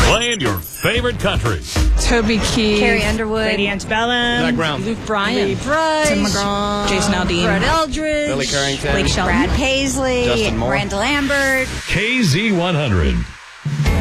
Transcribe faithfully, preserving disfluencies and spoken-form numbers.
Playing your favorite country. Toby Keith, Carrie Underwood, Lady Antebellum, Zach Brown, Luke Bryan, Lee Price, Tim McGraw, Jason Aldean, Fred Eldridge, Billy Carrington, Blake Shelton, Brad Paisley, Justin Moore, Miranda Lambert. K Z one hundred.